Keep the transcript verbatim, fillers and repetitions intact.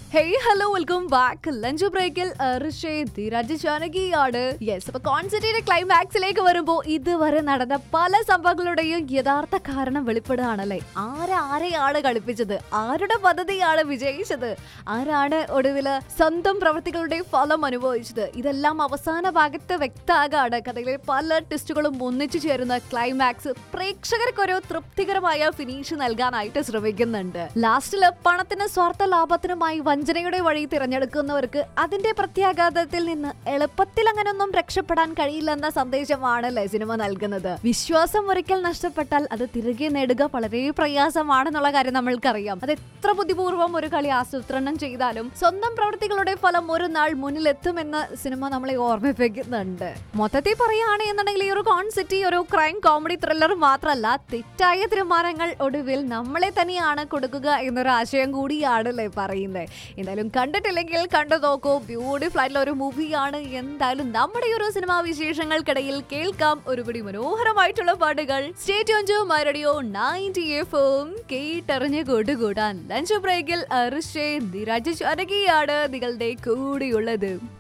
Hey hello welcome back lunch ബ്രേക്കിൽ Dheeraj ജാനകിയാണ്. Yes, അപ്പൊ കോൺസെർട്ടിന്റെ ക്ലൈമാക്സിലേക്ക് വരുമ്പോൾ ഇതുവരെ നടന്ന പല സംഭവങ്ങളുടെയും യഥാർത്ഥ കാരണം വെളിപ്പെടുകയാണല്ലേ. ആരാരെയാണ് കളിപ്പിച്ചത്, ആരുടെ പദ്ധതിയാണ് വിജയിച്ചത്, ആരാണ് ഒടുവില് സ്വന്തം പ്രവൃത്തികളുടെ ഫലം അനുഭവിച്ചത്, ഇതെല്ലാം അവസാന ഭാഗത്ത് വ്യക്തമാകാണ്. കഥയിലെ പല ടെസ്റ്റുകളും ഒന്നിച്ചു ചേരുന്ന ക്ലൈമാക്സ് പ്രേക്ഷകർക്കൊരു തൃപ്തികരമായ ഫിനിഷ് നൽകാനായിട്ട് ശ്രമിക്കുന്നുണ്ട്. ലാസ്റ്റില് പണത്തിന് സ്വാർത്ഥ ലാഭത്തിനുമായി വഞ്ചനയുടെ വഴി തിരഞ്ഞെടുക്കുന്നവർക്ക് അതിന്റെ പ്രത്യാഘാതത്തിൽ നിന്ന് എളുപ്പത്തിൽ അങ്ങനൊന്നും രക്ഷപ്പെടാൻ കഴിയില്ലെന്ന സന്ദേശമാണല്ലേ സിനിമ നൽകുന്നത്. വിശ്വാസം ഒരിക്കൽ നഷ്ടപ്പെട്ടാൽ അത് തിരികെ നേടുക വളരെ പ്രയാസമാണെന്നുള്ള കാര്യം നമ്മൾക്കറിയാം. അത് എത്ര ബുദ്ധിപൂർവ്വം ഒരു കളി ആസൂത്രണം ചെയ്താലും സ്വന്തം പ്രവൃത്തികളുടെ ഫലം ഒരു നാൾ മുന്നിലെത്തുമെന്ന് സിനിമ നമ്മളെ ഓർമ്മിപ്പിക്കുന്നുണ്ട്. മൊത്തത്തിൽ പറയുകയാണ് എന്നുണ്ടെങ്കിൽ ഈ ഒരു കോൺസെപ്റ്റ് ഒരു ക്രൈം കോമഡി ത്രില്ലർ മാത്രമല്ല, തെറ്റായ തീരുമാനങ്ങൾ ഒടുവിൽ നമ്മളെ തന്നെയാണ് കൊടുക്കുക എന്നൊരു ആശയം കൂടിയാണല്ലേ പറയുന്നത്. എന്തായാലും കണ്ടിട്ടില്ലെങ്കിൽ കണ്ടു നോക്കൂ. ബ്യൂട്ടിഫുൾ ആയിട്ടുള്ള ഒരു മൂവിയാണ്. എന്തായാലും നമ്മുടെ ഒരു സിനിമാ വിശേഷങ്ങൾക്കിടയിൽ കേൾക്കാം ഒരുപടി മനോഹരമായിട്ടുള്ള പാട്ടുകൾ. Stay tune to my radio ninety F M. കേട്ടറിഞ്ഞ് കൂട്ടുകൂടാൻ ലഞ്ച് ബ്രേക്കിൽ ധീരാജ് ജാനകിയാണ് നിങ്ങളുടെ കൂടെയുള്ളത്.